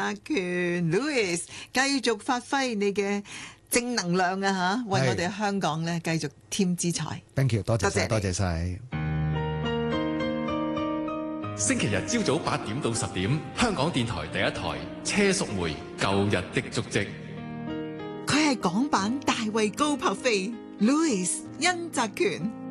澤權 Louis 繼續發揮你嘅正能量啊嚇，為我哋香港咧繼續添姿彩。 Thank you， 多謝晒，多謝晒。 星期日朝早8點到10點，香港電台第一台車淑梅舊日的足跡。 佢係港版大衛高柏飛 Louis 殷澤權。